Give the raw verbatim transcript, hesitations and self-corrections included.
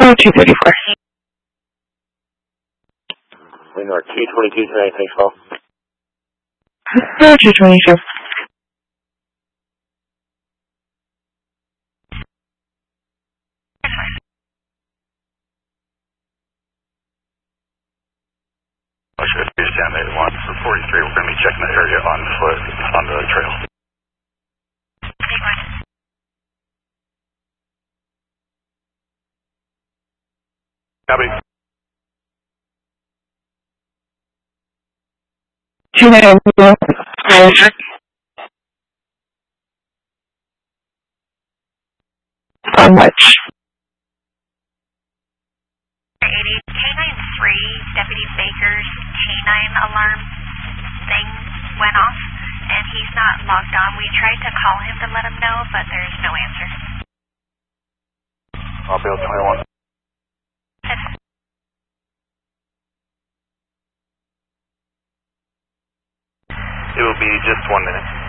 two thirty-four. We North two twenty-two tonight, thanks, call. two twenty-two. Stand eight one for forty-three. We're going to be checking the area on foot on the trail. Copy. two ninety-one. On which? eighty K ninety-three, Deputy Baker's canine alarm thing went off, and he's not logged on. We tried to call him to let him know, but there's no answer. I'll be twenty-one. It will be just one minute.